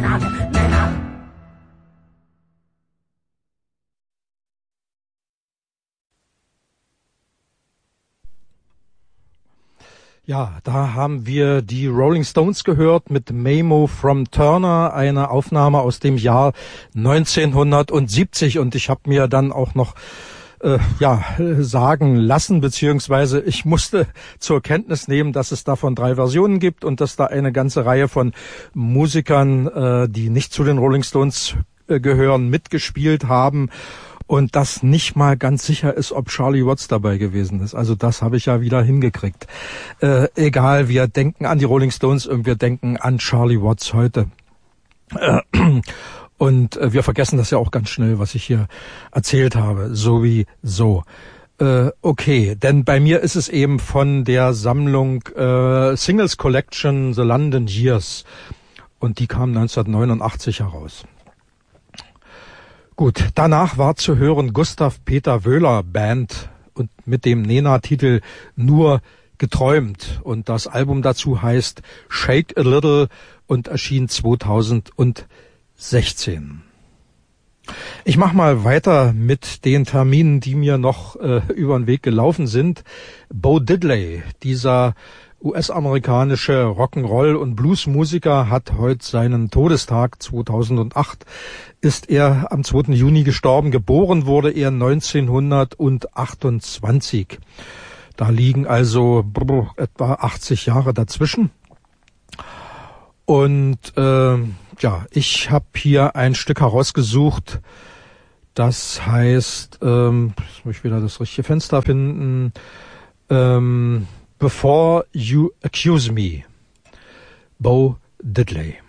Ja, da haben wir die Rolling Stones gehört mit Memo from Turner, eine Aufnahme aus dem Jahr 1970. Und ich habe mir dann auch noch sagen lassen, beziehungsweise ich musste zur Kenntnis nehmen, dass es davon 3 Versionen gibt und dass da eine ganze Reihe von Musikern, die nicht zu den Rolling Stones gehören, mitgespielt haben. Und das nicht mal ganz sicher ist, ob Charlie Watts dabei gewesen ist. Also das habe ich ja wieder hingekriegt. Egal, wir denken an die Rolling Stones und wir denken an Charlie Watts heute. Und wir vergessen das ja auch ganz schnell, was ich hier erzählt habe. Sowieso. Okay, denn bei mir ist es eben von der Sammlung Singles Collection The London Years. Und die kam 1989 heraus. Gut, danach war zu hören Gustav Peter Wöhler Band und mit dem Nena-Titel Nur geträumt. Und das Album dazu heißt Shake a Little und erschien 2016. Ich mache mal weiter mit den Terminen, die mir noch über den Weg gelaufen sind. Bo Diddley, dieser US-amerikanische Rock'n'Roll- und Bluesmusiker, hat heute seinen Todestag. 2008 ist er am 2. Juni gestorben. Geboren wurde er 1928. Da liegen also etwa 80 Jahre dazwischen. Und ich habe hier ein Stück herausgesucht, das heißt, jetzt muss ich wieder das richtige Fenster finden, Before You Accuse Me, Bo Diddley.